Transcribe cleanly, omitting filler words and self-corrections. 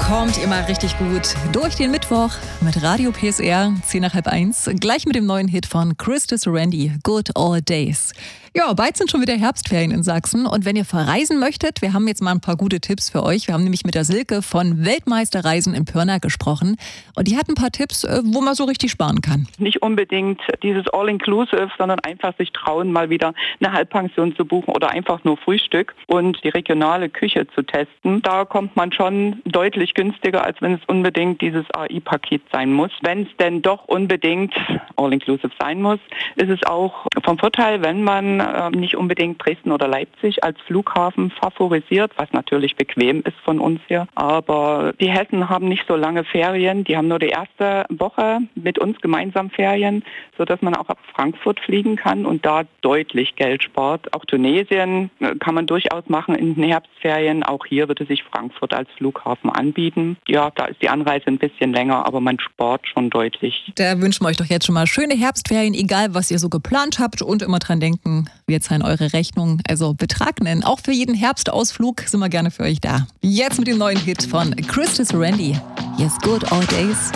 Kommt ihr mal richtig gut durch den Mittwoch mit Radio PSR, 10 nach halb 1. Gleich mit dem neuen Hit von Christus Randy, Good Old Days. Ja, bald sind schon wieder Herbstferien in Sachsen. Und wenn ihr verreisen möchtet, wir haben jetzt mal ein paar gute Tipps für euch. Wir haben nämlich mit der Silke von Weltmeisterreisen in Pirna gesprochen. Und die hat ein paar Tipps, wo man so richtig sparen kann. Nicht unbedingt dieses All-Inclusive, sondern einfach sich trauen, mal wieder eine Halbpension zu buchen oder einfach nur Frühstück und die regionale Küche zu testen. Da kommt man schon deutlich günstiger, als wenn es unbedingt dieses AI-Paket sein muss. Wenn es denn doch unbedingt All-Inclusive sein muss, ist es auch vom Vorteil, wenn man nicht unbedingt Dresden oder Leipzig als Flughafen favorisiert, was natürlich bequem ist von uns hier. Aber die Hessen haben nicht so lange Ferien, die haben nur die erste Woche mit uns gemeinsam Ferien, sodass man auch ab Frankfurt fliegen kann und da deutlich Geld spart. Auch Tunesien kann man durchaus machen in den Herbstferien. Auch hier würde sich Frankfurt als Flughafen anbieten. Ja, da ist die Anreise ein bisschen länger, aber man spart schon deutlich. Da wünschen wir euch doch jetzt schon mal schöne Herbstferien, egal was ihr so geplant habt, und immer dran denken, wir zahlen eure Rechnung. Also Betrag nennen. Auch für jeden Herbstausflug sind wir gerne für euch da. Jetzt mit dem neuen Hit von Christus Randy. Yes, Good Old Days.